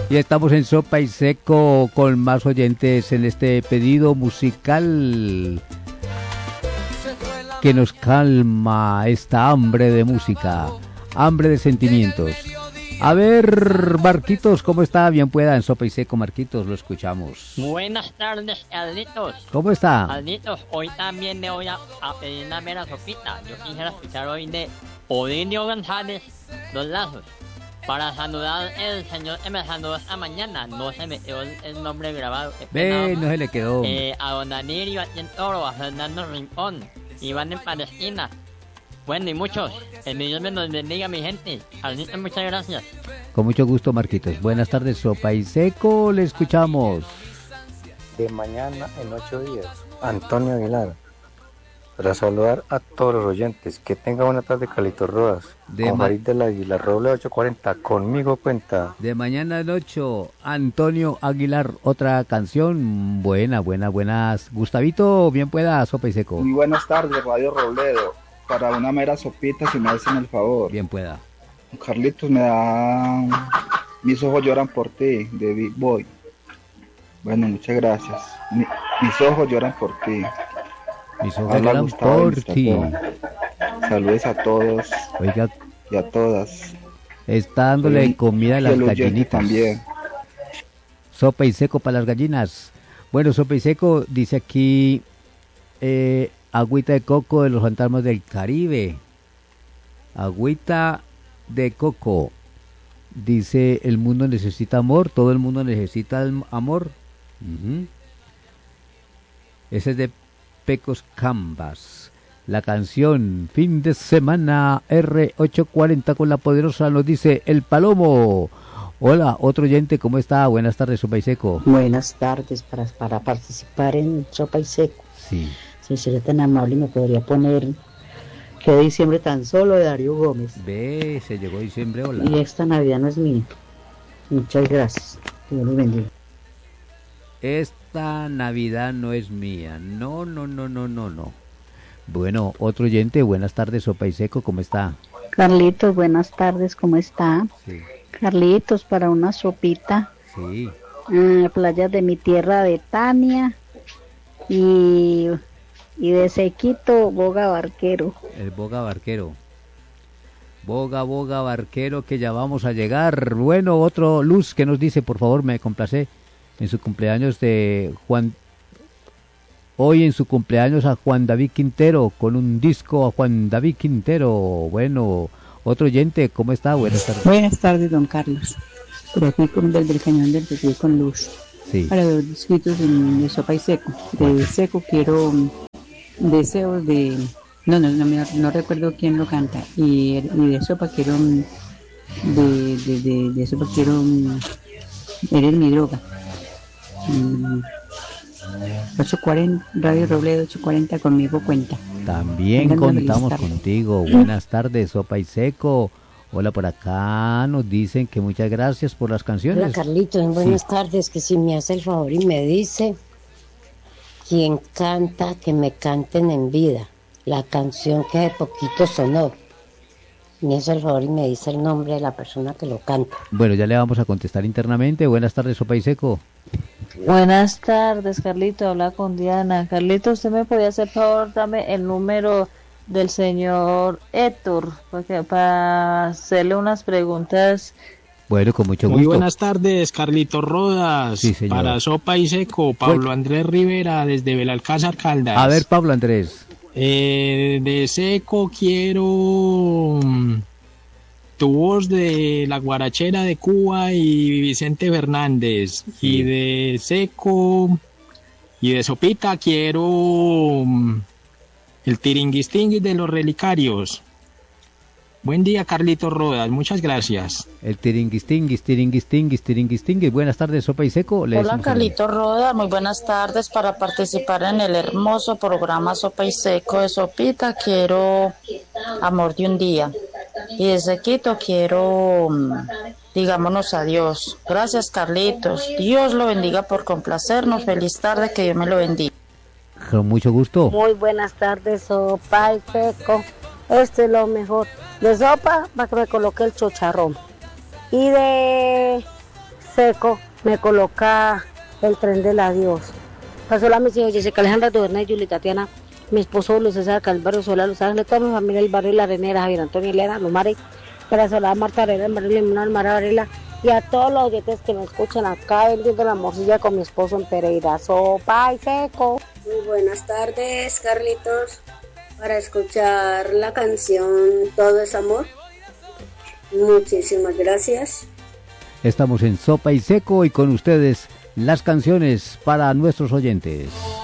Y estamos en Sopa y Seco con más oyentes en este pedido musical que nos calma esta hambre de música, hambre de sentimientos. A ver, Marquitos, ¿cómo está? Bien pueda en Sopa y Seco, Marquitos, lo escuchamos. Buenas tardes, Carlitos. ¿Cómo está? Carlitos, hoy también me voy a pedir una mera sopita. Yo quisiera escuchar hoy de Odinio González, Los Lazos. Para saludar el señor que me saludó esta mañana, no se me quedó el nombre grabado. Ve, no se le quedó. A don Daniel aquí en Toro, a Fernando Rincón, Iván en Palestina. Bueno, y muchos. El Dios me los bendiga, mi gente. Carlitos, muchas gracias. Con mucho gusto, Marquitos. Buenas tardes, Sopa y Seco, le escuchamos. De mañana en 8 días, Antonio Aguilar. Para saludar a todos los oyentes, que tenga buena tarde, Carlitos Rodas. Con Farid del Aguilar, Roble 840, conmigo cuenta. De mañana en 8, Antonio Aguilar, otra canción buenas. Gustavito, bien pueda, Sopa y Seco. Muy buenas tardes, Radio Robledo. Para una mera sopita, si me hacen el favor. Bien pueda. Carlitos, me da Mis ojos lloran por ti, de Big Boy. Bueno, muchas gracias. Mis ojos lloran por ti. Mis ojos lloran por ti. Saludos a todos. Oiga, y a todas. Está dándole comida a las gallinitas. También. Sopa y Seco para las gallinas. Bueno, Sopa y Seco dice aquí agüita de coco de los fantasmas del Caribe. Agüita de coco. Dice, el mundo necesita amor, todo el mundo necesita amor. Ese es de Pecos Canvas. La canción Fin de Semana R840 con la poderosa nos dice El Palomo. Hola, otro oyente, ¿cómo está? Buenas tardes, Sopa y Seco. Buenas tardes, para participar en Sopa y Seco. Sí. Si sería tan amable, me podría poner Que diciembre tan solo, de Darío Gómez. Ve, se llegó diciembre, hola. Y esta Navidad no es mía. Muchas gracias. Que Dios los bendiga. Esta Navidad no es mía. No. Bueno, otro oyente, buenas tardes, Sopa y Seco, ¿cómo está? Carlitos, buenas tardes, ¿cómo está? Sí. Carlitos, para una sopita. Sí. Playas de mi tierra de Tania. Y de Sequito, Boga Barquero. El Boga Barquero. Boga Barquero, que ya vamos a llegar. Bueno, otro Luz que nos dice, por favor, me complace, en su cumpleaños de Juan. Hoy en su cumpleaños a Juan David Quintero, con un disco a Juan David Quintero. Bueno, otro oyente, ¿cómo está? Buenas tardes. Buenas tardes, don Carlos. Por aquí con del Cañón del Tequil con Luz. Sí. Para los disquitos de Sopa y Seco. De Seco quiero Deseos de... No recuerdo quién lo canta. Y de Sopa quiero... De Sopa quiero... Eres mi droga. 840, Radio Robledo 840, conmigo cuenta. También contamos contigo. Buenas tardes, Sopa y Seco. Hola, por acá nos dicen que muchas gracias por las canciones. Hola, Carlitos, buenas tardes, que si me hace el favor y me dice quien canta, que me canten en vida, la canción que hace poquito sonó. Me hace el favor y me dice el nombre de la persona que lo canta. Bueno, ya le vamos a contestar internamente. Buenas tardes, Sopa y Seco. Buenas tardes, Carlito, habla con Diana. Carlito, ¿usted me podía hacer favor? Dame el número del señor Héctor, porque para hacerle unas preguntas. Bueno, con mucho gusto. Muy buenas tardes, Carlitos Rodas. Sí, señor. Para Sopa y Seco, Pablo Andrés Rivera, desde Belalcázar, Caldas. A ver, Pablo Andrés. De Seco quiero tu voz de La Guarachera de Cuba y Vicente Fernández. Sí. Y de Seco y de Sopita quiero el Tiringuistinguis de los Relicarios. Buen día, Carlitos Rodas, muchas gracias. El Tiringuistinguis. Buenas tardes, Sopa y Seco. Hola, Carlitos Rodas, muy buenas tardes. Para participar en el hermoso programa Sopa y Seco de Sopita quiero Amor de un Día. Y de Sequito quiero Digámonos adiós. Gracias, Carlitos. Dios lo bendiga por complacernos. Feliz tarde, que Dios me lo bendiga. Con mucho gusto. Muy buenas tardes, Sopa y Seco. Este es lo mejor. De sopa, para que me coloque el chocharrón. Y de Seco me coloca el tren del adiós. Pasó la mis hijos Jessica Alejandra Duverna y Yuli Tatiana, mi esposo Luis César Calvario Sola, Los Ángeles, toda mi familia del barrio La Arenera, Javier Antonio Elena, Lumare, para Solada Marta Arena, el barrio Limón, Mara Varela, y a todos los oyentes que me escuchan acá vendiendo la morcilla con mi esposo en Pereira. Sopa y Seco. Muy buenas tardes, Carlitos, para escuchar la canción Todo es Amor. Muchísimas gracias. Estamos en Sopa y Seco y con ustedes las canciones para nuestros oyentes.